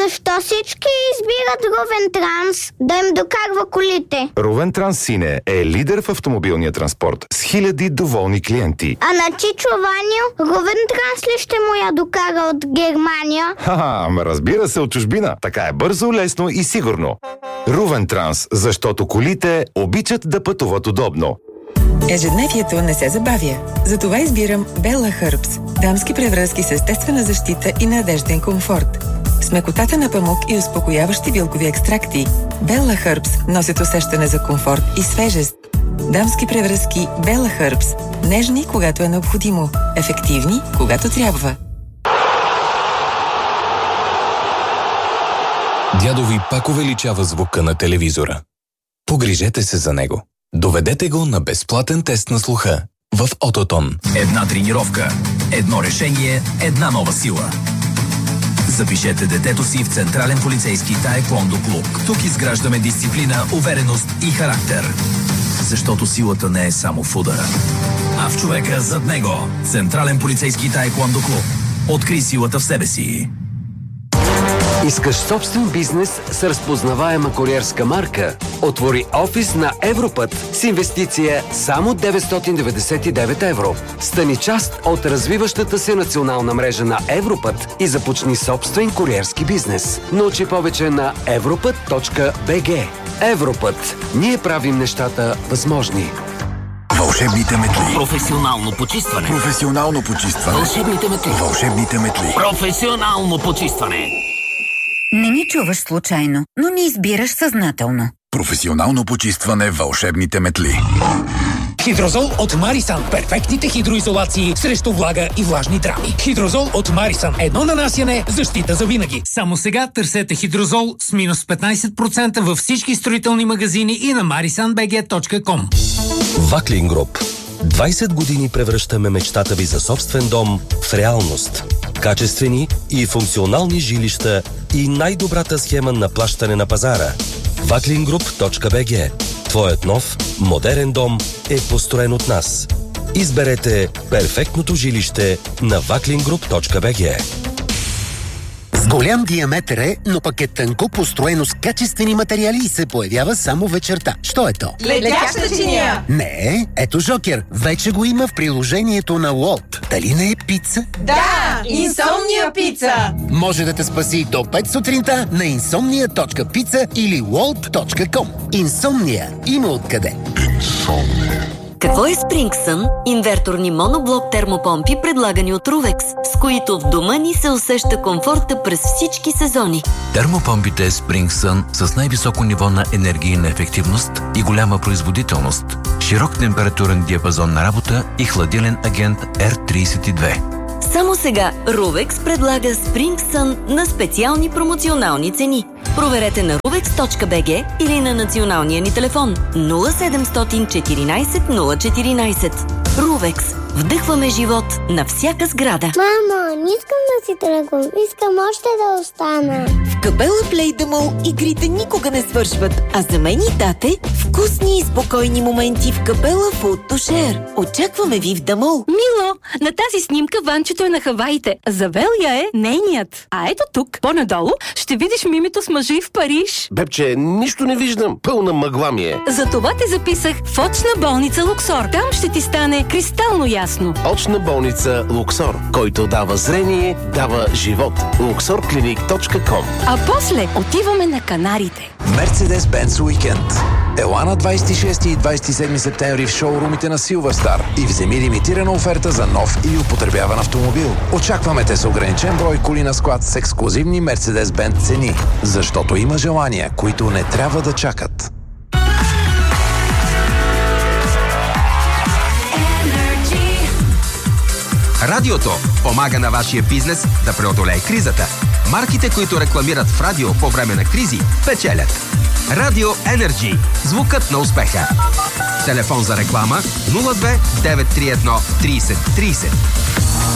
Защо всички избират Рувен Транс да им докарва колите? Рувен Транс Сине е лидер в автомобилния транспорт с хиляди доволни клиенти. А на Чичо Ваню Рувен Транс ли ще му я докара от Германия? Ама разбира се, от чужбина. Така е бързо, лесно и сигурно. Рувен Транс, защото колите обичат да пътуват удобно. Ежедневието не се забавя. Затова избирам Bella Herbs. Дамски превръзки с естествена защита и надежден комфорт. С мекотата на памук и успокояващи билкови екстракти, Bella Herbs носят усещане за комфорт и свежест. Дамски превръзки Bella Herbs. Нежни, когато е необходимо. Ефективни, когато трябва. Дядо ви пак увеличава звука на телевизора. Погрижете се за него. Доведете го на безплатен тест на слуха в Ототон. Една тренировка, едно решение, една нова сила. Запишете детето си в Централен полицейски таеквондо клуб. Тук изграждаме дисциплина, увереност и характер. Защото силата не е само в удара, а в човека зад него. Централен полицейски таеквондо клуб. Открий силата в себе си. Искаш собствен бизнес с разпознаваема куриерска марка? Отвори офис на Европът с инвестиция само 999 евро. Стани част от развиващата се национална мрежа на Европът и започни собствен куриерски бизнес. Научи повече на европът.bg. Европът. Ние правим нещата възможни. Вълшебните метли. Професионално почистване. Професионално почистване. Вълшебните метли. Вълшебните метли. Професионално почистване. Не ни чуваш случайно, но ни избираш съзнателно. Професионално почистване. Вълшебните метли. Хидрозол от Марисан. Перфектните хидроизолации срещу влага и влажни драми. Хидрозол от Марисан. Едно нанасяне, защита за винаги. Само сега търсете Хидрозол с минус 15% във всички строителни магазини и на marisanbg.com. Ваклин Груп. 20 години превръщаме мечтата ви за собствен дом в реалност. Качествени и функционални жилища и най-добрата схема на плащане на пазара. Vaklingroup.bg. Твоят нов, модерен дом е построен от нас. Изберете перфектното жилище на vaklingroup.bg. С голям диаметър е, но пък е тънко, построено с качествени материали и се появява само вечерта. Що е то? Летяща чиния! Не, ето Жокер. Вече го има в приложението на Уолт. Дали не е пица? Да! Инсомния пица! Може да те спаси до 5 сутринта на insomnia.pizza или walt.com. Инсомния. Има откъде. Инсомния. Какво е Spring-Sun? Инверторни моноблок термопомпи, предлагани от Ruvex, с които в дома ни се усеща комфорта през всички сезони. Термопомпите Spring-Sun с най-високо ниво на енергийна ефективност и голяма производителност, широк температурен диапазон на работа и хладилен агент R32. Само сега Ruvex предлага Spring-Sun на специални промоционални цени. Проверете на ruvex.bg или на националния ни телефон 0714 014. Ruvex. Вдъхваме живот на всяка сграда. Мамо, не искам да си тръгвам. Искам още да остана. В Капела Плей да Мол игрите никога не свършват, а за мен и тате вкусни и спокойни моменти в Капела Food to Share. Очакваме ви в да Мол. Мило, на тази снимка Ванчето е на Хаваите. За Велия е нейният. А ето тук, по-надолу, ще видиш мимито с мъжи в Париж. Бебче, нищо не виждам. Пълна мъгла ми е. Затова те записах в очна болница Луксор. Там ще ти стане кристално ясно. Очна болница Луксор, който дава зрение, дава живот. luxorclinic.com. А после отиваме на Канарите. Мерцедес-Бенц уикенд. Ела на 26 и 27 септември в шоурумите на Силверстар и вземи лимитирана оферта за нов и употребяван автомобил. Очакваме те с ограничен брой коли на склад с ексклузивни Мерцедес-Бенц цени, защото има желания, които не трябва да чакат. Радиото помага на вашия бизнес да преодолее кризата. Марките, които рекламират в радио по време на кризи, печелят. Радио Енерджи. Звукът на успеха. Телефон за реклама 02 931 30 30.